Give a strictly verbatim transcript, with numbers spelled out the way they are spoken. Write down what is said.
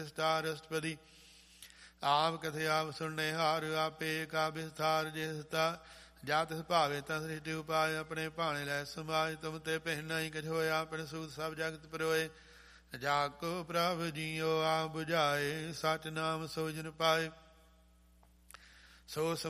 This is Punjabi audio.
ਵਿਸਤਾਰ ਅਸ਼ਟਪਦੀ। ਆਪ ਕਥੇ ਆਪ ਸੁਣਨੇ ਹਾਰ, ਆਪੇ ਕਾ ਵਿਸਤਾਰ ਜਿਸਤਾ। ਜਾ ਤਿਸ ਭਾਵੇ ਤਾਂ ਸ੍ਰਿਸ਼ਟੀ ਉਪਾਏ, ਆਪਣੇ ਭਾਣੇ ਲੈ ਸਮਾਏ। ਤੁਮ ਤੇ ਪਹਿਨਾ ਹੀ ਕਛ ਹੋਇਆ, ਆਪਣੇ ਸੂਤ ਸਭ ਜਗਤ ਪਰੋਏ। ਜਾ ਕੋ ਪ੍ਰਭ ਜੀਓ ਆਪ ਬੁਝਾਏ, ਸਚ ਨਾਮ ਸੋ ਜਿਨ ਪਾਏ। ਸੋ